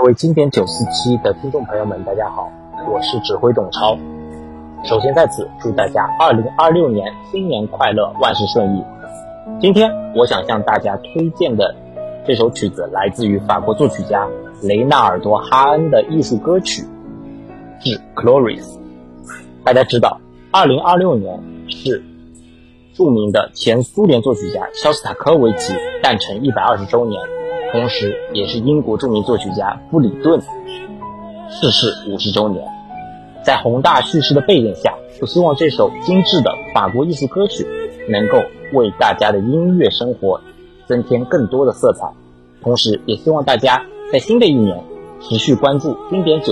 各位经典947的听众朋友们，大家好，我是指挥董超。首先在此祝大家2026年新年快乐，万事顺意。今天我想向大家推荐的这首曲子来自于法国作曲家雷纳尔多·哈恩的艺术歌曲是 Glorious。 大家知道2026年是著名的前苏联作曲家肖斯塔科维奇诞辰120周年，同时也是英国著名作曲家布里顿逝世50周年。在宏大叙事的背景下，我希望这首精致的法国艺术歌曲能够为大家的音乐生活增添更多的色彩，同时也希望大家在新的一年持续关注经典